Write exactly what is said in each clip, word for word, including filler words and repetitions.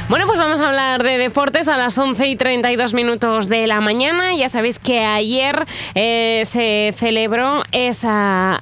Bueno, pues vamos a hablar de deportes a las once y treinta y dos minutos de la mañana. Ya sabéis que ayer eh, se celebró esa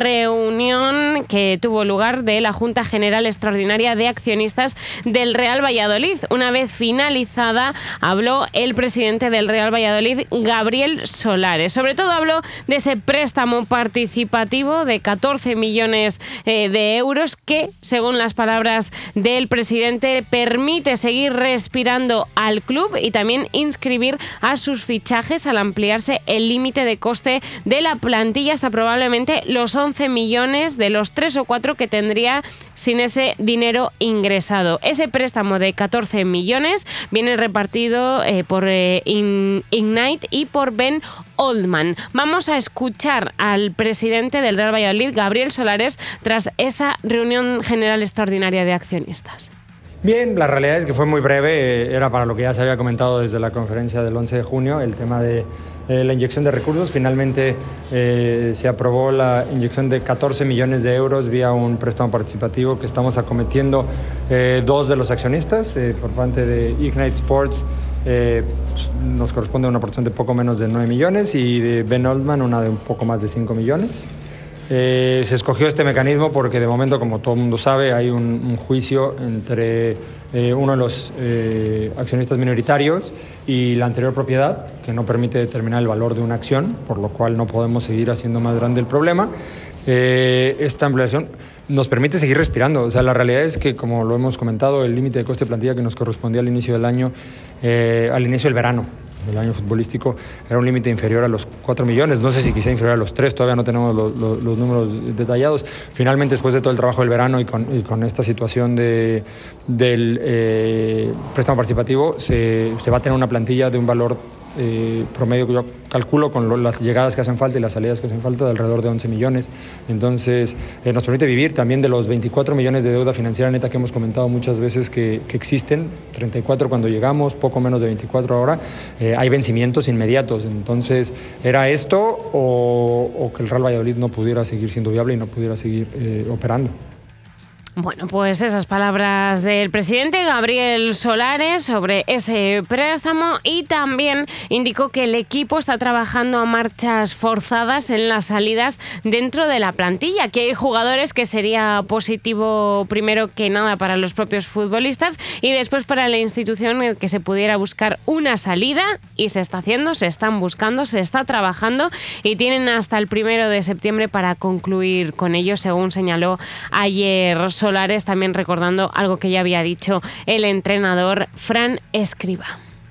reunión que tuvo lugar de la Junta General Extraordinaria de Accionistas del Real Valladolid. Una vez finalizada, habló el presidente del Real Valladolid, Gabriel Solares. Sobre todo habló de ese préstamo participativo de catorce millones eh, de euros que, según las palabras del presidente, permite seguir respirando al club y también inscribir a sus fichajes al ampliarse el límite de coste de la plantilla hasta probablemente los once millones de los tres o cuatro que tendría sin ese dinero ingresado. Ese préstamo de catorce millones viene repartido eh, por eh, In- Ignite y por Ben Oldman. Vamos a escuchar al presidente del Real Valladolid, Gabriel Solares, tras esa reunión general extraordinaria de accionistas. Bien, la realidad es que fue muy breve, era para lo que ya se había comentado desde la conferencia del once de junio, el tema de eh, la inyección de recursos. Finalmente eh, se aprobó la inyección de catorce millones de euros vía un préstamo participativo que estamos acometiendo eh, dos de los accionistas, eh, por parte de Ignite Sports. Eh, nos corresponde una porción de poco menos de nueve millones y de Ben Oldman una de un poco más de cinco millones. Eh, se escogió este mecanismo porque de momento, como todo el mundo sabe, hay un, un juicio entre eh, uno de los eh, accionistas minoritarios y la anterior propiedad que no permite determinar el valor de una acción, por lo cual no podemos seguir haciendo más grande el problema. Eh, esta ampliación nos permite seguir respirando. O sea, la realidad es que, como lo hemos comentado, el límite de coste de plantilla que nos correspondía al inicio del año, eh, al inicio del verano, del año futbolístico, era un límite inferior a los cuatro millones, no sé si quizá inferior a los tres, todavía no tenemos los, los, los números detallados. Finalmente, después de todo el trabajo del verano y con, y con esta situación de, del eh, préstamo participativo, se, se va a tener una plantilla de un valor eh, promedio que yo calculo con lo, las llegadas que hacen falta y las salidas que hacen falta de alrededor de once millones. Entonces, eh, nos permite vivir también de los veinticuatro millones de deuda financiera neta que hemos comentado muchas veces que, que existen, treinta y cuatro cuando llegamos, poco menos de veinticuatro ahora. Eh, hay vencimientos inmediatos. Entonces, ¿era esto o, o que el Real Valladolid no pudiera seguir siendo viable y no pudiera seguir eh, operando? Bueno, pues esas palabras del presidente Gabriel Solares sobre ese préstamo, y también indicó que el equipo está trabajando a marchas forzadas en las salidas dentro de la plantilla, que hay jugadores que sería positivo primero que nada para los propios futbolistas y después para la institución el que se pudiera buscar una salida, y se está haciendo, se están buscando, se está trabajando y tienen hasta el primero de septiembre para concluir con ello, según señaló ayer Solares, también recordando algo que ya había dicho el entrenador Fran Escribá.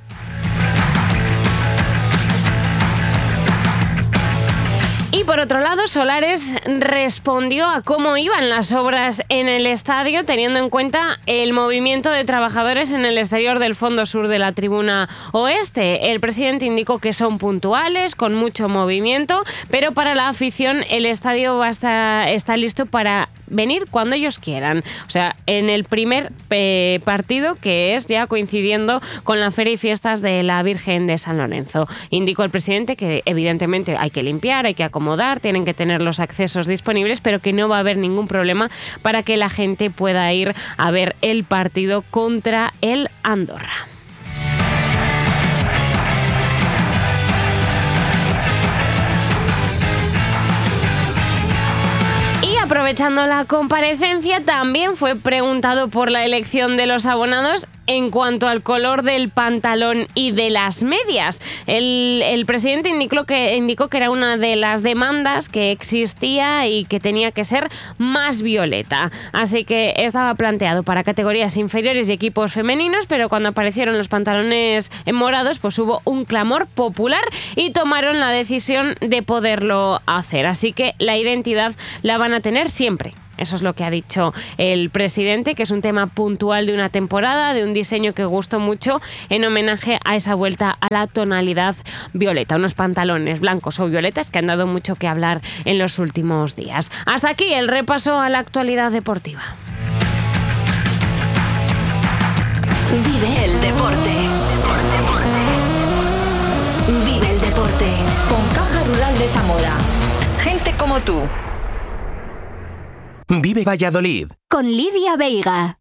Y por otro lado, Solares respondió a cómo iban las obras en el estadio, teniendo en cuenta el movimiento de trabajadores en el exterior del fondo sur de la tribuna oeste. El presidente indicó que son puntuales, con mucho movimiento, pero para la afición el estadio va a estar, está listo para venir cuando ellos quieran. O sea, en el primer eh, partido, que es ya coincidiendo con la Feria y Fiestas de la Virgen de San Lorenzo. Indicó el presidente que evidentemente hay que limpiar, hay que acomodar, tienen que tener los accesos disponibles, pero que no va a haber ningún problema para que la gente pueda ir a ver el partido contra el Andorra. Aprovechando la comparecencia, también fue preguntado por la elección de los abonados en cuanto al color del pantalón y de las medias. El, el presidente indicó que, indicó que era una de las demandas que existía y que tenía que ser más violeta. Así que estaba planteado para categorías inferiores y equipos femeninos, pero cuando aparecieron los pantalones morados, pues hubo un clamor popular y tomaron la decisión de poderlo hacer. Así que la identidad la van a tener siempre. Eso es lo que ha dicho el presidente, que es un tema puntual de una temporada, de un diseño que gustó mucho en homenaje a esa vuelta a la tonalidad violeta. Unos pantalones blancos o violetas que han dado mucho que hablar en los últimos días. Hasta aquí el repaso a la actualidad deportiva. Vive el deporte. Vive el deporte. Con Caja Rural de Zamora. Gente como tú. Vive Valladolid. Con Lidia Veiga.